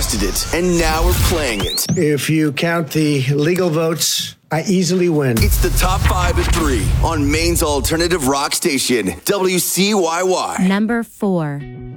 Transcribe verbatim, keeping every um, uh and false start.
requested it, and now we're playing it. If you count the legal votes, I easily win. It's the top five at three on Maine's alternative rock station, W C Y Y. Number four.